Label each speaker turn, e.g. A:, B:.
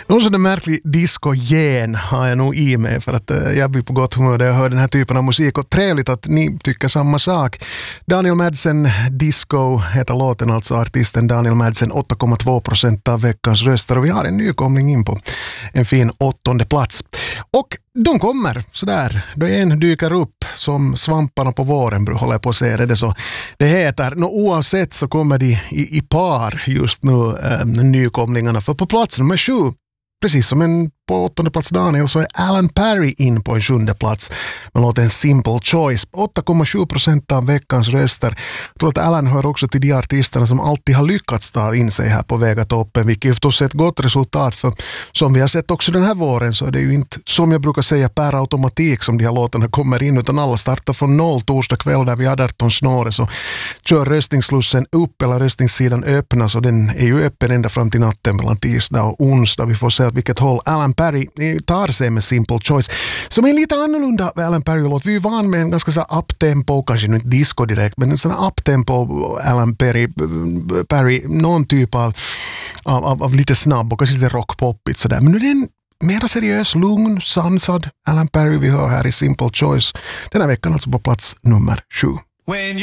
A: Någon sån där märklig disco-gen har jag nog i mig för att jag blir på gott humör när jag hör den här typen av musik och trevligt att ni tycker samma sak. Daniel Madsen, Disco heter låten, alltså artisten Daniel Madsen, 8,2% av veckans röster och vi har en nykomling in på en fin 8:e plats. Och de kommer sådär, då en dyker upp som svamparna på våren håller jag på att säga det så. Det heter, oavsett så kommer de i par just nu nykomlingarna, för på plats nummer 7, precis som en på 8:e plats Daniel, så är Alan Perry in på en 7:e plats med låten Simple Choice. 8,7% av veckans röster. Jag tror att Alan hör också till de artisterna som alltid har lyckats ta in sig här på väg toppen, vilket är förstås ett gott resultat, för som vi har sett också den här våren så är det ju inte, som jag brukar säga, per automatik som de här låtarna kommer in, utan alla startar från 0 torsdag kväll där vi 18 snåre så kör röstningsslussen upp eller röstningssidan öppnas och den är ju öppen ända fram till natten mellan tisdag och onsdag. Vi får se att vilket håll Alan Perry tar sig med Simple Choice. Som är lite annorlunda Alan Perry-låt. Vi är ju van med en ganska så uptempo, kanske inte disco direkt, men en sån uptempo Alan Perry, någon typ av lite snabb och kanske lite rockpoppigt sådär. Men nu är det en mera seriös, lugn, sansad Alan Perry vi hör här i Simple Choice. Den här veckan alltså på plats nummer 7.